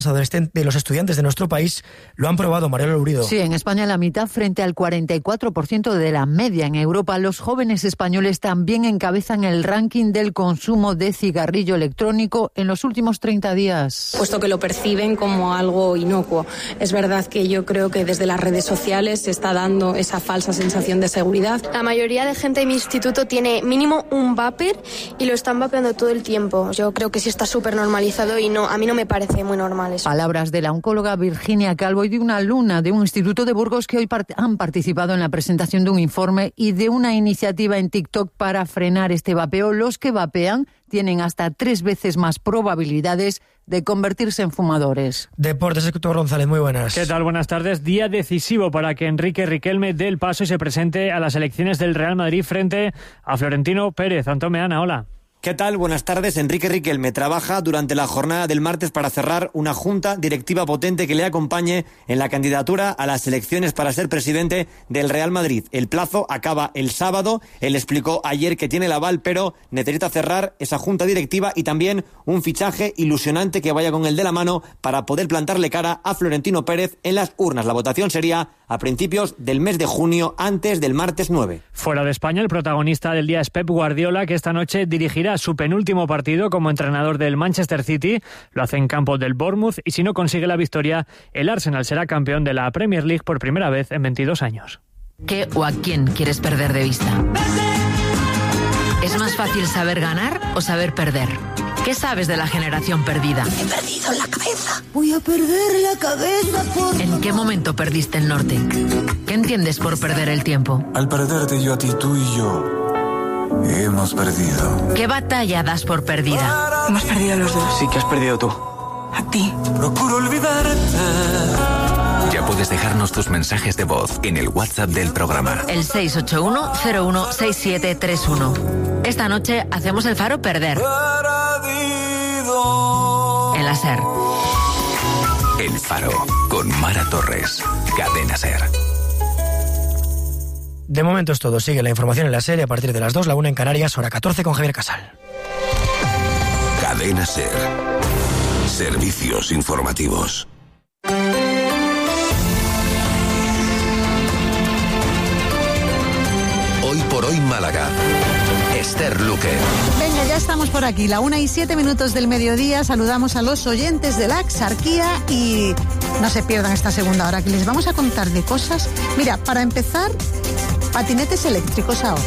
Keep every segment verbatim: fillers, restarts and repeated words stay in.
adolescentes, de los estudiantes de nuestro país lo han probado, Mariela Lurido. Sí, en España la mitad frente al cuarenta y cuatro por ciento de la media. En Europa los jóvenes españoles también encabezan el ranking del consumo de cigarrillo electrónico en los últimos treinta días. Puesto que lo perciben como algo inocuo. Es verdad que yo creo que desde las redes sociales se está dando esa falsa sensación de seguridad. La mayoría de gente de mi instituto tiene mínimo un vapor y lo están vapeando todo el tiempo. Yo creo que sí está súper normalizado y no, a mí no me parece muy normal. Palabras de la oncóloga Virginia Calvo y de una alumna de un instituto de Burgos que hoy part- han participado en la presentación de un informe y de una iniciativa en TikTok para frenar este vapeo. Los que vapean tienen hasta tres veces más probabilidades de convertirse en fumadores. Deportes, Héctor González, muy buenas. ¿Qué tal? Buenas tardes. Día decisivo para que Enrique Riquelme dé el paso y se presente a las elecciones del Real Madrid frente a Florentino Pérez. Antón Meana, hola. ¿Qué tal? Buenas tardes. Enrique Riquelme trabaja durante la jornada del martes para cerrar una junta directiva potente que le acompañe en la candidatura a las elecciones para ser presidente del Real Madrid. El plazo acaba el sábado. Él explicó ayer que tiene el aval, pero necesita cerrar esa junta directiva y también un fichaje ilusionante que vaya con el de la mano para poder plantarle cara a Florentino Pérez en las urnas. La votación sería a principios del mes de junio, antes del martes nueve. Fuera de España, el protagonista del día es Pep Guardiola, que esta noche dirigirá su penúltimo partido como entrenador del Manchester City. Lo hace en campo del Bournemouth y si no consigue la victoria, el Arsenal será campeón de la Premier League por primera vez en veintidós años. ¿Qué o a quién quieres perder de vista? ¿Es más fácil saber ganar o saber perder? ¿Qué sabes de la generación perdida? He perdido la cabeza. Voy a perder la cabeza por... ¿En qué momento perdiste el norte? ¿Qué entiendes por perder el tiempo? Al perderte yo a ti, tú y yo hemos perdido. ¿Qué batalla das por perdida? Hemos perdido los dos. Sí, que has perdido tú. A ti. Procuro olvidarte. Ya puedes dejarnos tus mensajes de voz en el WhatsApp del programa. El seis ocho uno cero uno seis siete tres uno. Esta noche hacemos el Faro Perder. Perdido. En la SER. El Faro, con Mara Torres. Cadena SER. De momento es todo. Sigue la información en la serie a partir de las dos, la una en Canarias, hora catorce con Javier Casal. Cadena SER. Servicios informativos. Hoy por hoy Málaga. Esther Luque. Venga, ya estamos por aquí, la una y siete minutos del mediodía. Saludamos a los oyentes de la Axarquía y no se pierdan esta segunda hora que les vamos a contar de cosas. Mira, para empezar, patinetes eléctricos ahora.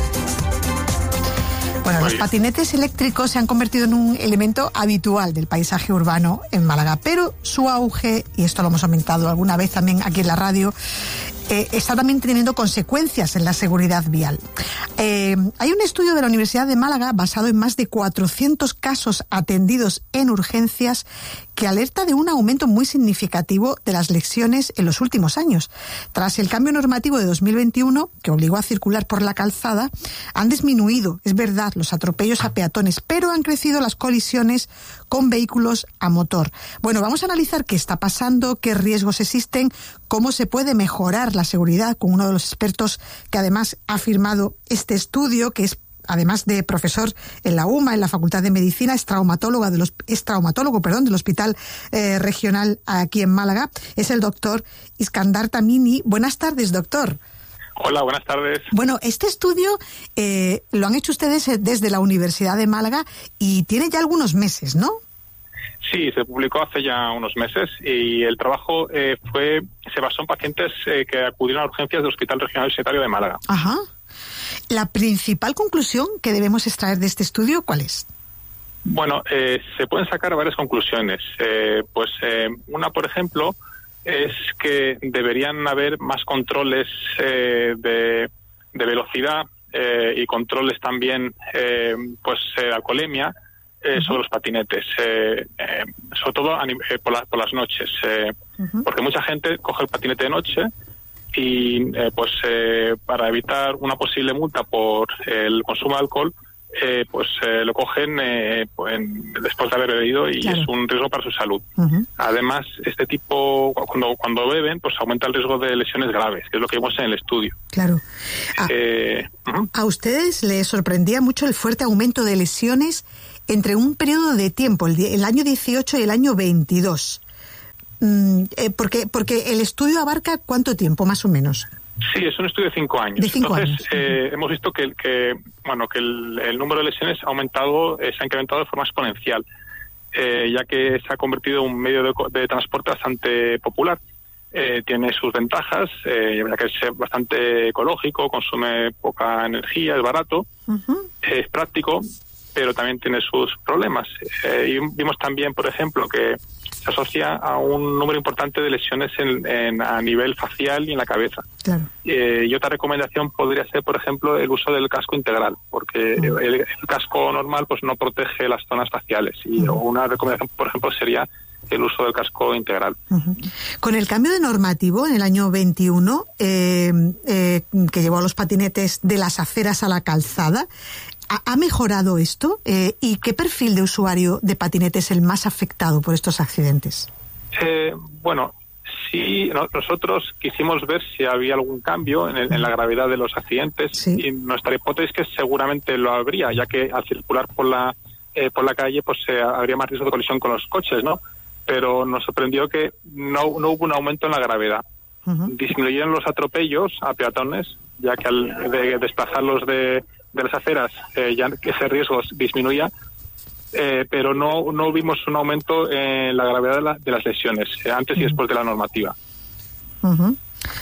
Bueno, los patinetes eléctricos se han convertido en un elemento habitual del paisaje urbano en Málaga, pero su auge, y esto lo hemos aumentado alguna vez también aquí en la radio, Eh, está también teniendo consecuencias en la seguridad vial. Eh, hay un estudio de la Universidad de Málaga basado en más de cuatrocientos casos atendidos en urgencias que alerta de un aumento muy significativo de las lesiones en los últimos años. Tras el cambio normativo de dos mil veintiuno, que obligó a circular por la calzada, han disminuido, es verdad, los atropellos a peatones, pero han crecido las colisiones con vehículos a motor. Bueno, vamos a analizar qué está pasando, qué riesgos existen, cómo se puede mejorar la seguridad con uno de los expertos que además ha firmado este estudio, que es además de profesor en la U M A, en la Facultad de Medicina, es traumatólogo, de los, es traumatólogo perdón, del Hospital eh, Regional aquí en Málaga, es el doctor Iskandar Tamimi. Buenas tardes, doctor. Hola, buenas tardes. Bueno, este estudio eh, lo han hecho ustedes desde la Universidad de Málaga y tiene ya algunos meses, ¿no? Sí, se publicó hace ya unos meses y el trabajo eh, fue se basó en pacientes eh, que acudieron a urgencias del Hospital Regional Sanitario de Málaga. Ajá. La principal conclusión que debemos extraer de este estudio, ¿cuál es? Bueno, eh, se pueden sacar varias conclusiones. Eh, pues eh, una, por ejemplo, es que deberían haber más controles eh, de, de velocidad eh, y controles también, eh, pues, eh, alcoholemia eh, sobre los patinetes, eh, eh, sobre todo a, eh, por, la, por las noches, eh, uh-huh. porque mucha gente coge el patinete de noche y, eh, pues, eh, para evitar una posible multa por el consumo de alcohol, Eh, pues eh, lo cogen eh, pues, en, después de haber bebido y claro. es un riesgo para su salud. Uh-huh. Además, este tipo, cuando cuando beben, pues aumenta el riesgo de lesiones graves, que es lo que vimos en el estudio. Claro. A, eh, uh-huh. ¿A ustedes les sorprendía mucho el fuerte aumento de lesiones entre un periodo de tiempo, el, el año dieciocho y el año veintidós? eh, porque, porque el estudio abarca ¿cuánto tiempo, más o menos? Sí, es un estudio de cinco años. De cinco Entonces, años. Eh, hemos visto que, que bueno, que el, el número de lesiones ha aumentado, eh, se ha incrementado de forma exponencial, eh, ya que se ha convertido en un medio de, de transporte bastante popular. Eh, tiene sus ventajas, eh, ya que es bastante ecológico, consume poca energía, es barato, uh-huh. es práctico, pero también tiene sus problemas. Eh, y vimos también, por ejemplo, que se asocia a un número importante de lesiones en, en, a nivel facial y en la cabeza. Claro. Eh, y otra recomendación podría ser, por ejemplo, el uso del casco integral, porque uh-huh. el, el casco normal pues no protege las zonas faciales. Y uh-huh. una recomendación, por ejemplo, sería el uso del casco integral. Uh-huh. Con el cambio de normativo en el año veintiuno, eh, eh, que llevó a los patinetes de las aceras a la calzada, ¿ha mejorado esto? Eh, ¿Y qué perfil de usuario de patinete es el más afectado por estos accidentes? Eh, bueno, sí, no, nosotros quisimos ver si había algún cambio en, el, en la gravedad de los accidentes, sí. Y nuestra hipótesis es que seguramente lo habría, ya que al circular por la eh, por la calle pues eh, habría más riesgo de colisión con los coches, ¿no? Pero nos sorprendió que no, no hubo un aumento en la gravedad. Uh-huh. Disminuyeron los atropellos a peatones, ya que al de desplazarlos de de las aceras, eh, ya que ese riesgo disminuía, eh, pero no no vimos un aumento en la gravedad de, la, de las lesiones, eh, antes y después de la normativa. Uh-huh.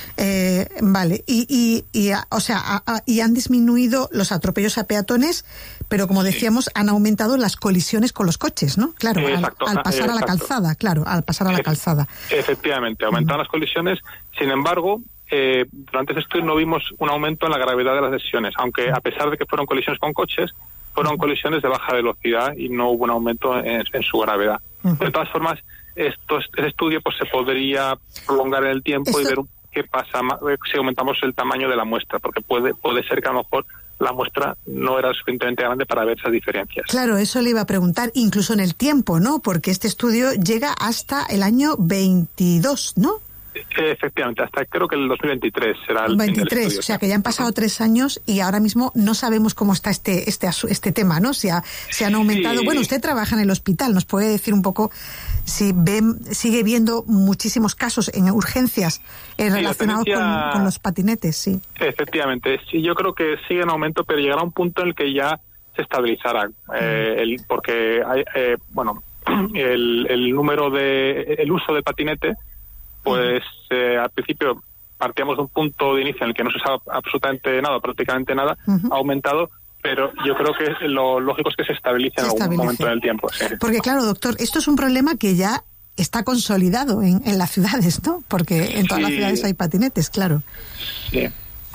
Eh, vale, y, y, y o sea, a, a, y han disminuido los atropellos a peatones, pero como decíamos, sí. han aumentado las colisiones con los coches, ¿no? Claro, eh, al, al pasar eh, a la calzada, claro, al pasar a la calzada. Efectivamente, aumentaron uh-huh. las colisiones, sin embargo, Eh, durante este estudio no vimos un aumento en la gravedad de las lesiones, aunque a pesar de que fueron colisiones con coches, fueron colisiones de baja velocidad y no hubo un aumento en, en su gravedad. Uh-huh. De todas formas, esto, este estudio pues se podría prolongar en el tiempo esto... y ver qué pasa si aumentamos el tamaño de la muestra, porque puede, puede ser que a lo mejor la muestra no era suficientemente grande para ver esas diferencias. Claro, eso le iba a preguntar, incluso en el tiempo, ¿no? Porque este estudio llega hasta el año veintidós, ¿no? Efectivamente, hasta creo que el dos mil veintitrés será el veintitrés, estudio, o sea que ya han pasado tres años y ahora mismo no sabemos cómo está este este este tema, ¿no? Si ha, se han aumentado. Sí. Bueno, usted trabaja en el hospital, ¿nos puede decir un poco si ven, sigue viendo muchísimos casos en urgencias eh, sí, relacionados tendencia... con, con los patinetes? Sí. Efectivamente, sí, yo creo que sigue en aumento, pero llegará un punto en el que ya se estabilizará, eh, el, porque hay, eh, bueno, el, el número de el uso del patinete, pues eh, al principio partíamos de un punto de inicio en el que no se usaba absolutamente nada, prácticamente nada, uh-huh. ha aumentado, pero yo creo que lo lógico es que se estabilice en algún momento en el tiempo. Sí. Porque claro, doctor, esto es un problema que ya está consolidado en, en las ciudades, ¿no? Porque en todas sí. las ciudades hay patinetes, claro. Sí.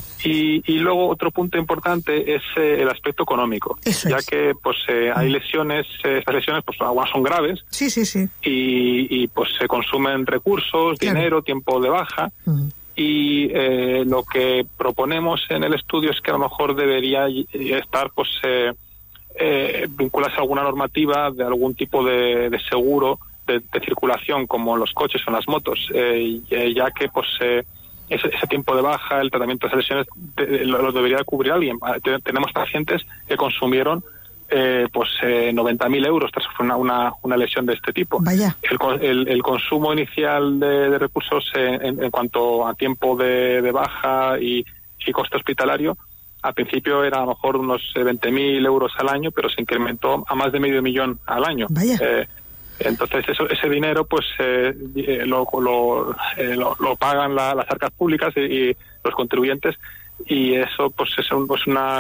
Y, y luego otro punto importante es eh, el aspecto económico, Eso ya es. que pues eh, hay lesiones, eh, estas lesiones pues algunas son graves, sí, sí, sí, y, y pues se consumen recursos, claro. dinero, tiempo de baja, uh-huh. y eh, lo que proponemos en el estudio es que a lo mejor debería estar pues eh, eh, vincularse a alguna normativa de algún tipo de, de seguro de, de circulación como los coches o las motos, eh, ya que pues eh, Ese, ese tiempo de baja, el tratamiento de esas lesiones, de, lo, lo debería cubrir alguien. Tenemos pacientes que consumieron eh, pues eh, noventa mil euros tras una, una, una lesión de este tipo. Vaya. El, el, el consumo inicial de, de recursos eh, en, en cuanto a tiempo de, de baja y, y coste hospitalario, al principio era a lo mejor unos veinte mil euros al año, pero se incrementó a más de medio millón al año. Vaya. Eh, Entonces eso, ese dinero pues eh, lo, lo, eh, lo, lo pagan la, las arcas públicas y, y los contribuyentes, y eso pues es un, pues una,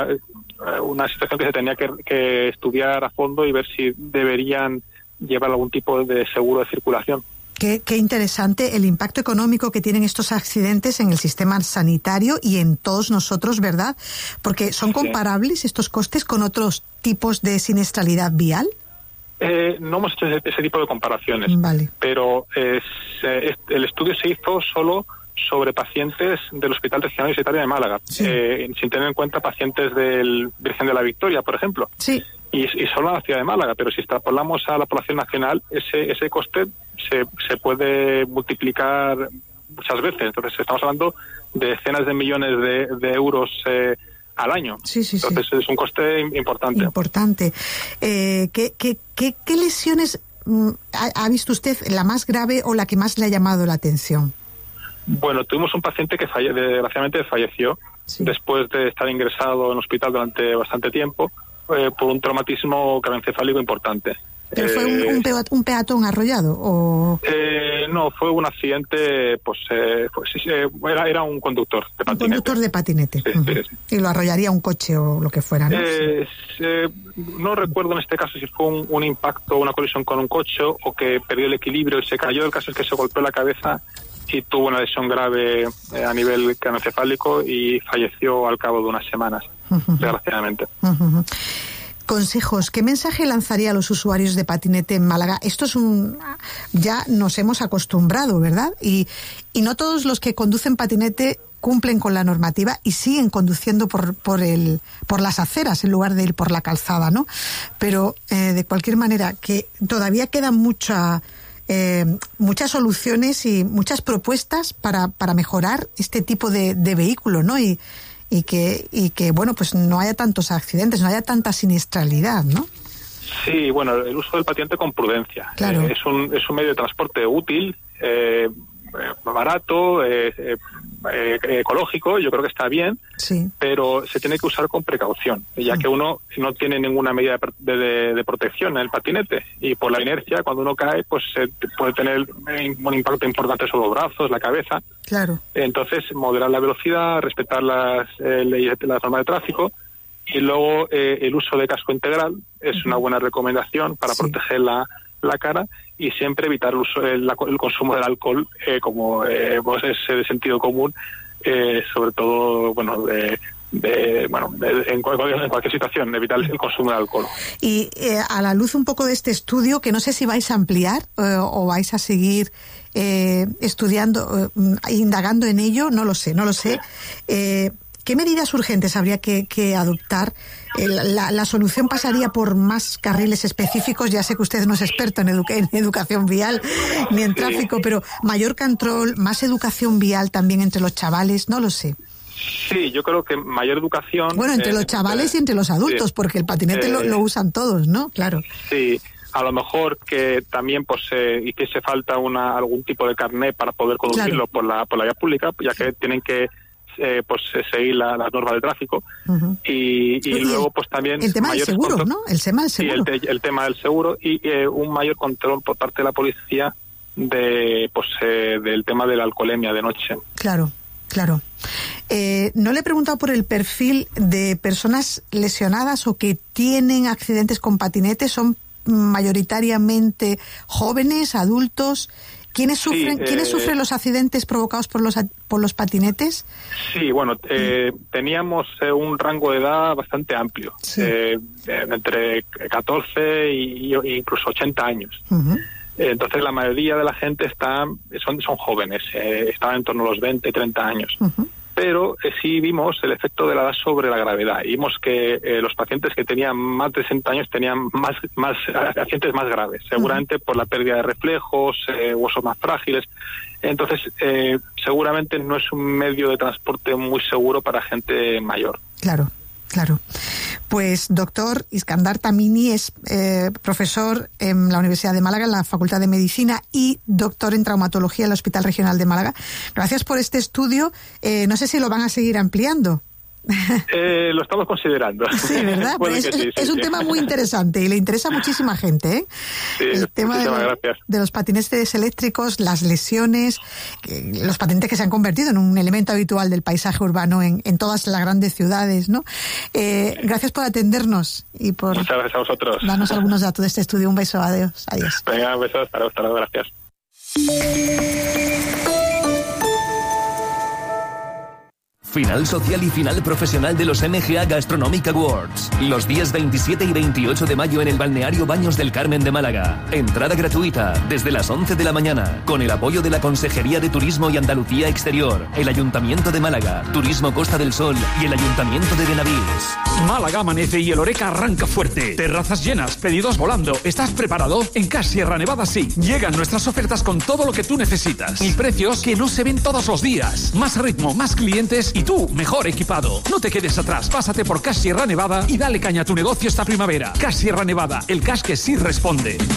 una situación que se tenía que, que estudiar a fondo y ver si deberían llevar algún tipo de seguro de circulación. Qué, qué interesante el impacto económico que tienen estos accidentes en el sistema sanitario y en todos nosotros, ¿verdad? Porque ¿son comparables sí. estos costes con otros tipos de siniestralidad vial? Eh, no hemos hecho ese, ese tipo de comparaciones, vale. pero es, eh, el estudio se hizo solo sobre pacientes del Hospital Regional Universitario de Málaga, sí. eh, sin tener en cuenta pacientes del Virgen de la Victoria, por ejemplo, sí. y, y solo a la ciudad de Málaga, pero si extrapolamos a la población nacional, ese, ese coste se, se puede multiplicar muchas veces. Entonces estamos hablando de decenas de millones de, de euros eh, al año. Sí, sí, Entonces sí. es un coste importante. Importante. Eh, ¿qué, qué, qué, ¿Qué lesiones ha, ha visto usted la más grave o la que más le ha llamado la atención? Bueno, tuvimos un paciente que falle, desgraciadamente falleció sí. después de estar ingresado en hospital durante bastante tiempo eh, por un traumatismo craneoencefálico importante. ¿Pero fue un, un, peatón, un peatón arrollado? O... Eh, no, fue un accidente, pues, eh, pues eh, era, era un conductor de patinete. Un conductor de patinete. Sí, uh-huh. sí, sí. Y lo arrollaría un coche o lo que fuera, ¿no? Eh, sí. eh, no recuerdo en este caso si fue un, un impacto, una colisión con un coche o que perdió el equilibrio y se cayó. El caso es que se golpeó la cabeza y tuvo una lesión grave eh, a nivel craneoencefálico y falleció al cabo de unas semanas, uh-huh. desgraciadamente. Uh-huh. Consejos, ¿qué mensaje lanzaría a los usuarios de patinete en Málaga? Esto es un... ya nos hemos acostumbrado, ¿verdad? Y, y no todos los que conducen patinete cumplen con la normativa y siguen conduciendo por, por, el, por las aceras en lugar de ir por la calzada, ¿no? Pero, eh, de cualquier manera, que todavía quedan mucha, eh, muchas soluciones y muchas propuestas para, para mejorar este tipo de, de vehículo, ¿no? Y y que y que bueno, pues no haya tantos accidentes, no haya tanta siniestralidad, ¿no? Sí, bueno, el uso del patinete con prudencia. Claro. Eh, es un es un medio de transporte útil, eh, barato, eh, eh, eh, ecológico, yo creo que está bien, sí. pero se tiene que usar con precaución, ya sí. que uno no tiene ninguna medida de, de, de protección en el patinete y por la inercia, cuando uno cae, pues eh, puede tener un impacto importante sobre los brazos, la cabeza. Claro. Entonces, moderar la velocidad, respetar las eh, leyes de la norma de tráfico y luego eh, el uso de casco integral es uh-huh. una buena recomendación para sí. proteger la, la cara y siempre evitar el, uso, el, el consumo del alcohol eh, como eh, pues es de sentido común, eh, sobre todo, bueno, de... De, bueno, de, en, cualquier, en cualquier situación, evitar el consumo de alcohol. Y eh, a la luz un poco de este estudio, que no sé si vais a ampliar eh, o vais a seguir eh, estudiando, eh, indagando en ello, no lo sé, no lo sé. Eh, ¿Qué medidas urgentes habría que, que adoptar? Eh, la, la solución pasaría por más carriles específicos. Ya sé que usted no es experto en, educa- en educación vial ni en tráfico, pero mayor control, más educación vial también entre los chavales, no lo sé. Sí, yo creo que mayor educación... Bueno, entre eh, los chavales eh, y entre los adultos, sí, porque el patinete eh, lo, lo usan todos, ¿no? Claro. Sí, a lo mejor que también pues eh, hiciese falta una algún tipo de carné para poder conducirlo claro. por la por la vía pública, ya que tienen que eh, pues seguir la, las normas de tráfico. Uh-huh. Y, y, y luego pues también... El tema del seguro, control, ¿no? El tema del seguro. Sí, el, el tema del seguro y eh, un mayor control por parte de la policía de pues eh, del tema de la alcoholemia de noche. Claro. Claro. Eh, no le he preguntado por el perfil de personas lesionadas o que tienen accidentes con patinetes. ¿Son mayoritariamente jóvenes, adultos? ¿Quiénes sufren, sí, eh, ¿quiénes sufren los accidentes provocados por los por los patinetes? Sí, bueno, eh, teníamos eh, un rango de edad bastante amplio, sí. eh, entre catorce y, y incluso ochenta años. Uh-huh. Entonces la mayoría de la gente está son son jóvenes, eh, estaban en torno a los veinte, treinta años. Uh-huh. Pero eh, sí vimos el efecto de la edad sobre la gravedad. Y vimos que eh, los pacientes que tenían más de sesenta años tenían más más accidentes más graves, seguramente uh-huh. por la pérdida de reflejos, eh, huesos más frágiles. Entonces, eh, seguramente no es un medio de transporte muy seguro para gente mayor. Claro. Claro. Pues doctor Iskandar Tamimi es eh, profesor en la Universidad de Málaga, en la Facultad de Medicina, y doctor en traumatología en el Hospital Regional de Málaga. Gracias por este estudio. Eh, no sé si lo van a seguir ampliando. Eh, lo estamos considerando. Sí, ¿verdad? es, sí, sí, es un sí. tema muy interesante y le interesa a muchísima gente, ¿eh? Sí, el tema de, lo, de los patinetes eléctricos, las lesiones, eh, los patinetes que se han convertido en un elemento habitual del paisaje urbano en, en todas las grandes ciudades, ¿no? Eh, sí. Gracias por atendernos y por Muchas gracias a vosotros. darnos algunos datos de este estudio. Un beso, adiós. Adiós. Venga, un beso, hasta luego, hasta luego, gracias. Final social y final profesional de los M G A Gastronomic Awards. Los días veintisiete y veintiocho de mayo en el balneario Baños del Carmen de Málaga. Entrada gratuita desde las once de la mañana. Con el apoyo de la Consejería de Turismo y Andalucía Exterior, el Ayuntamiento de Málaga, Turismo Costa del Sol y el Ayuntamiento de Benavís. Málaga amanece y el Oreca arranca fuerte. Terrazas llenas, pedidos volando. ¿Estás preparado? En Cash Sierra Nevada sí. Llegan nuestras ofertas con todo lo que tú necesitas. Y precios que no se ven todos los días. Más ritmo, más clientes y tú mejor equipado. No te quedes atrás, pásate por Cash Sierra Nevada y dale caña a tu negocio esta primavera. Cash Sierra Nevada, el cash que sí responde.